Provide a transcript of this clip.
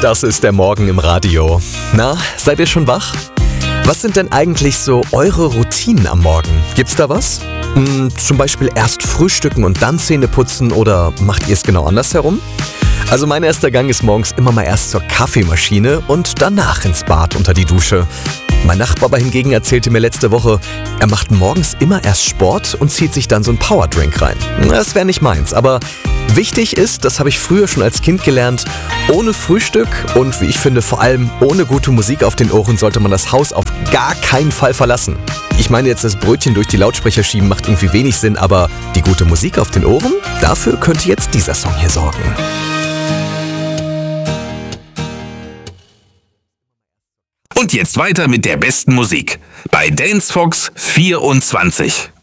Das ist der Morgen im Radio. Na, seid ihr schon wach? Was sind denn eigentlich so eure Routinen am Morgen? Gibt's da was? Zum Beispiel erst frühstücken und dann Zähne putzen oder macht ihr es genau andersherum? Also mein erster Gang ist morgens immer mal erst zur Kaffeemaschine und danach ins Bad unter die Dusche. Mein Nachbar aber hingegen erzählte mir letzte Woche, er macht morgens immer erst Sport und zieht sich dann so einen Powerdrink rein. Das wäre nicht meins, aber wichtig ist, das habe ich früher schon als Kind gelernt, ohne Frühstück und wie ich finde vor allem ohne gute Musik auf den Ohren sollte man das Haus auf gar keinen Fall verlassen. Ich meine jetzt, das Brötchen durch die Lautsprecher schieben macht irgendwie wenig Sinn, aber die gute Musik auf den Ohren, dafür könnte jetzt dieser Song hier sorgen. Und jetzt weiter mit der besten Musik bei Dance Fox 24.